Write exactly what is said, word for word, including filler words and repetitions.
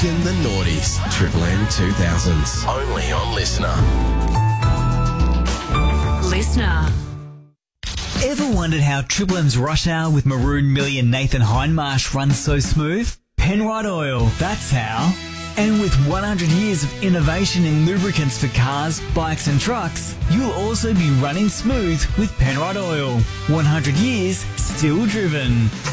In the noughties, Triple M two thousands. Only on Listener. Listener. Ever wondered how Triple M's Rush Hour with Maroon Millie and Nathan Hindmarsh runs so smooth? Penrite Oil, that's how. And with one hundred years of innovation in lubricants for cars, bikes and trucks, you'll also be running smooth with Penrite Oil. one hundred years, still driven.